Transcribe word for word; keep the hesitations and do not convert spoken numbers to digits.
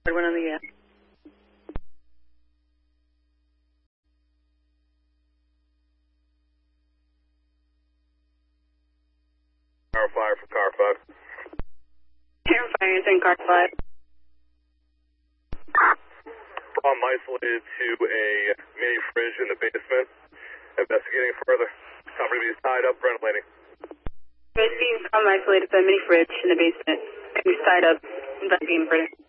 One on the gas. Car five for car five. Air fire is in car five. I'm isolated to a mini fridge in the basement. Investigating further. Property is tied up, ventilating. It's being from isolated to a mini fridge in the basement. It's tied up. Investigating further.